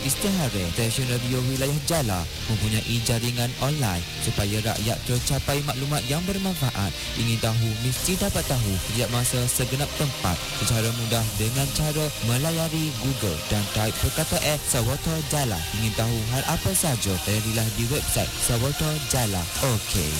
istihara. Stesen radio wilayah Jala mempunyai jaringan online supaya rakyat tercapai maklumat yang bermanfaat. Ingin tahu mesti dapat tahu setiap masa segenap tempat secara mudah dengan cara melayari Google dan type perkataan Sawata Jala. Ingin tahu hal apa saja, layarilah di website Sawata Jala. Okey.